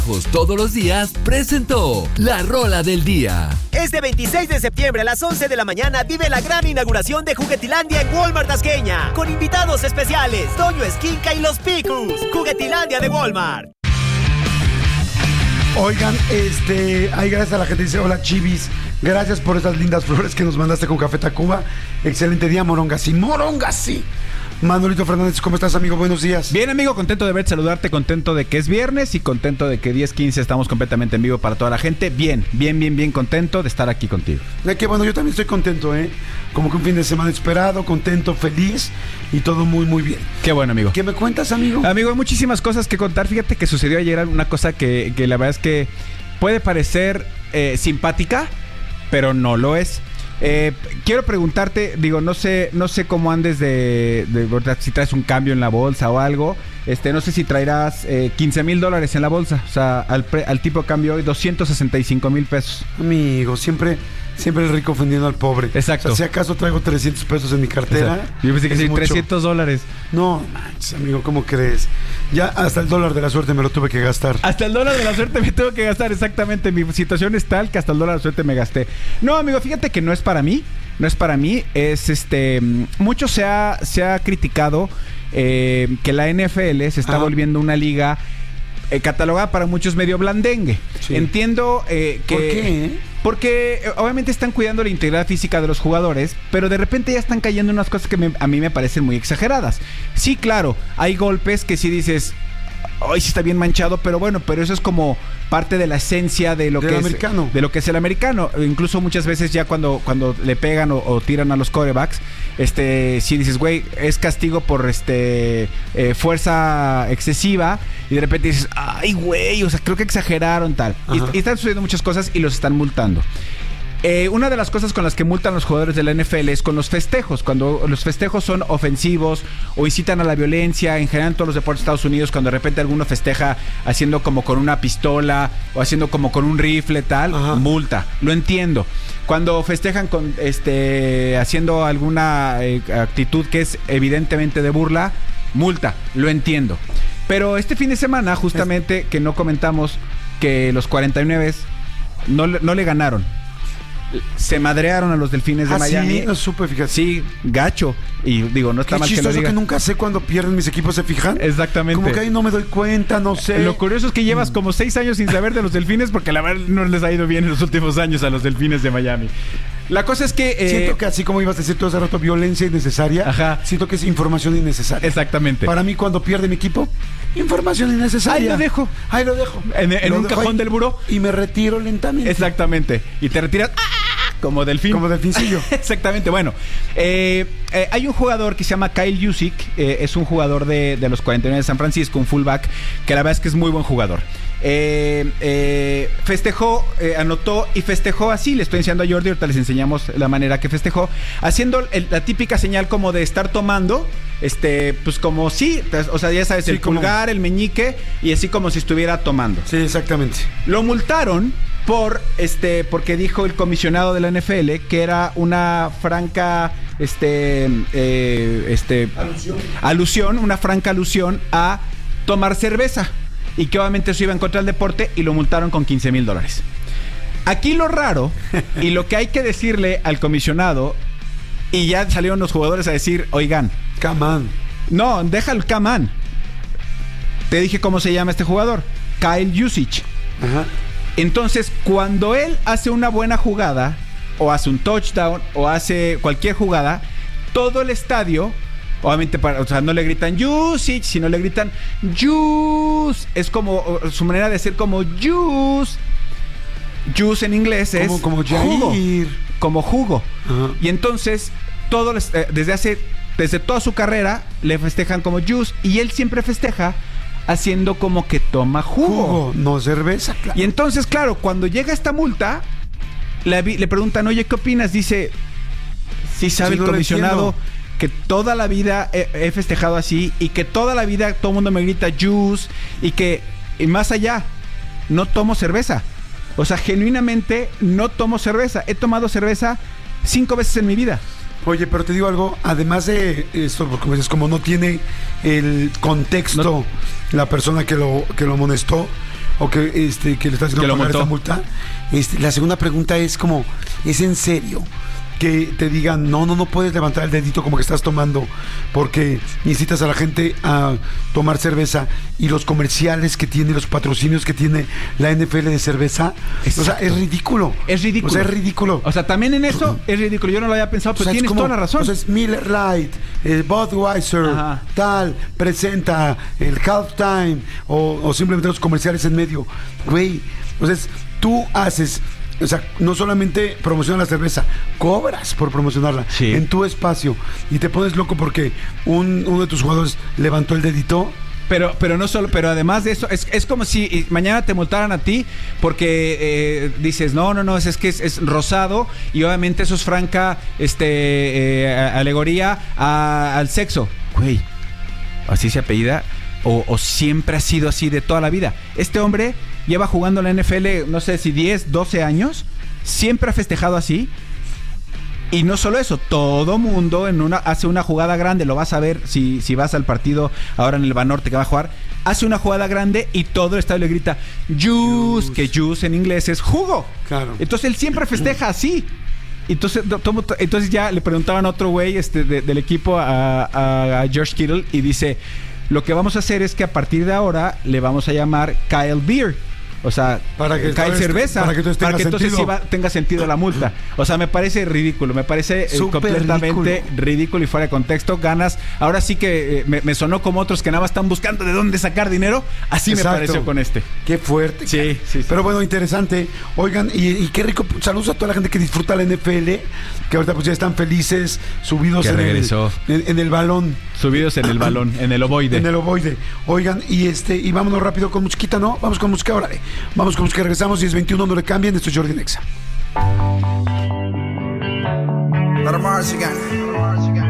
Todos los días presentó la Rola del Día. Este 26 de septiembre a las 11 de la mañana vive la gran inauguración de Juguetilandia en Walmart Tasqueña, con invitados especiales, Toño Esquinca y los Picus. Juguetilandia de Walmart. Oigan, gracias a la gente que dice, hola Chivis, gracias por esas lindas flores que nos mandaste con Café Tacuba. Excelente día, Morongasí. Manolito Fernández, ¿cómo estás, amigo? Buenos días. Bien, amigo, contento de verte, saludarte, contento de que es viernes y contento de que 10:15 estamos completamente en vivo para toda la gente. Bien contento de estar aquí contigo. Qué bueno, yo también estoy contento, como que un fin de semana esperado, contento, feliz y todo muy, muy bien. Qué bueno, amigo. ¿Qué me cuentas, amigo? Amigo, hay muchísimas cosas que contar. Fíjate que sucedió ayer una cosa que la verdad es que puede parecer simpática, pero no lo es. Quiero preguntarte, no sé cómo andes de si traes un cambio en la bolsa o algo. No sé si traerás $15,000 en la bolsa. O sea, al tipo de cambio hoy, 265,000 pesos. Amigo, siempre el rico ofendiendo al pobre. Exacto. O sea, si acaso traigo 300 pesos en mi cartera. Exacto. Yo pensé que sí, $300. No, manches, amigo, ¿cómo crees? Ya hasta el dólar de la suerte me lo tuve que gastar. Hasta el dólar de la suerte me tuve que gastar, exactamente. Mi situación es tal que hasta el dólar de la suerte me gasté. No, amigo, fíjate que no es para mí. Es mucho se ha criticado que la NFL se está volviendo una liga catalogada para muchos medio blandengue. Sí. Entiendo que... ¿Por qué? Porque obviamente están cuidando la integridad física de los jugadores, pero de repente ya están cayendo unas cosas que a mí me parecen muy exageradas. Sí, claro, hay golpes que sí dices, hoy sí está bien manchado, pero eso es como parte de la esencia de lo que es el americano. Incluso muchas veces ya cuando le pegan o tiran a los quarterbacks, sí dices, güey, es castigo por fuerza excesiva, y de repente dices, ay, güey, o sea, creo que exageraron tal. Y están sucediendo muchas cosas y los están multando. Una de las cosas con las que multan los jugadores de la NFL es con los festejos. Cuando los festejos son ofensivos o incitan a la violencia, en general en todos los deportes de Estados Unidos, cuando de repente alguno festeja haciendo como con una pistola o haciendo como con un rifle, tal, multa. Lo entiendo. Cuando festejan con haciendo alguna actitud que es evidentemente de burla, multa. Lo entiendo. Pero este fin de semana, justamente, que no comentamos que los 49 no le ganaron. Se madrearon a los Delfines de Miami. Sí, no supe, fíjate. Sí, gacho. Y digo, no está mal que lo diga. Que nunca sé cuando pierden mis equipos, ¿se fijan? Exactamente. Como que ahí no me doy cuenta, no sé. Lo curioso es que llevas como 6 años sin saber de los Delfines, porque la verdad no les ha ido bien en los últimos años a los Delfines de Miami. La cosa es que... siento que así como ibas a decir todo hace rato, violencia innecesaria. Siento que es información innecesaria. Exactamente. Para mí, cuando pierde mi equipo, información innecesaria. Ahí lo dejo. En un cajón del buró. Y me retiro lentamente. Exactamente. Y te retiras... Como delfín. Como delfincillo. Exactamente. Bueno, hay un jugador que se llama Kyle Juszczyk. Es un jugador de los 49 de San Francisco, un fullback, que la verdad es que es muy buen jugador. Festejó, anotó y festejó así. Le estoy enseñando a Jordi, ahorita les enseñamos la manera que festejó, haciendo la típica señal como de estar tomando, pues como sí, o sea, ya sabes, sí, el pulgar, el meñique, y así como si estuviera tomando. Sí, exactamente. Lo multaron porque dijo el comisionado de la NFL que era una franca una franca alusión a tomar cerveza, y que obviamente eso iba en contra del deporte, y lo multaron con $15,000. Aquí lo raro y lo que hay que decirle al comisionado, y ya salieron los jugadores a decir, oigan, come on. No, deja el come on. Te dije cómo se llama este jugador, Kyle Juszczyk. Ajá. Entonces, cuando él hace una buena jugada, o hace un touchdown, o hace cualquier jugada, todo el estadio, obviamente, o sea, no le gritan Juszczyk, sino le gritan Juice. Es como su manera de ser como Juice. Juice en inglés es como jugo. Como jugo. Uh-huh. Y entonces, desde toda su carrera, le festejan como Juice. Y él siempre festeja haciendo como que toma jugo, no cerveza, claro. Y entonces, claro, cuando llega esta multa, le preguntan, oye, ¿qué opinas? Dice, sí sabe el comisionado que toda la vida he festejado así, y que toda la vida todo el mundo me grita juice, y más allá, no tomo cerveza. O sea, genuinamente no tomo cerveza. He tomado cerveza 5 veces en mi vida. Oye, pero te digo algo, además de esto, porque como no tiene el contexto, la persona que lo amonestó, o que le está haciendo pagar esta multa. La segunda pregunta es como, ¿es en serio que te digan, no puedes levantar el dedito como que estás tomando porque incitas a la gente a tomar cerveza, y los comerciales que tiene, los patrocinios que tiene la NFL de cerveza? Exacto. O sea, es ridículo. Es ridículo. O sea, es ridículo. O sea, también en eso es ridículo. Yo no lo había pensado, pero tienes toda la razón. O sea, es Miller Lite, Budweiser, tal, presenta el halftime, o simplemente los comerciales en medio. Güey, entonces tú haces... O sea, no solamente promocionas la cerveza, cobras por promocionarla en tu espacio, y te pones loco porque uno de tus jugadores levantó el dedito. Pero no solo, pero además de eso, es como si mañana te multaran a ti porque dices, no, es que es rosado, y obviamente eso es franca alegoría al sexo. Güey, así se apellida, o siempre ha sido así de toda la vida. Este hombre lleva jugando la NFL, no sé si 10, 12 años, siempre ha festejado así. Y no solo eso, todo mundo hace una jugada grande. Lo vas a ver si vas al partido ahora en el Banorte que va a jugar. Hace una jugada grande y todo el estadio le grita juice, que juice en inglés es jugo. Claro. Entonces él siempre festeja así. Entonces ya le preguntaban a otro güey del equipo, a George Kittle, y dice, lo que vamos a hacer es que a partir de ahora le vamos a llamar Kyle Beer. O sea, Kyle cerveza, para que entonces sí tenga sentido la multa. O sea, me parece ridículo, me parece completamente ridículo y fuera de contexto. Ganas, ahora sí que me sonó como otros que nada más están buscando de dónde sacar dinero. Así me pareció con este. Qué fuerte. Sí. Pero bueno, interesante. Oigan, y qué rico. Saludos a toda la gente que disfruta la NFL, que ahorita pues ya están felices, subidos en el balón. Subidos en el balón, en el ovoide. En el ovoide. Oigan, y vámonos rápido con musiquita, ¿no? Vamos con música, órale. Vamos con música, regresamos. 10:21, no le cambien. Esto es Jordi Nexa.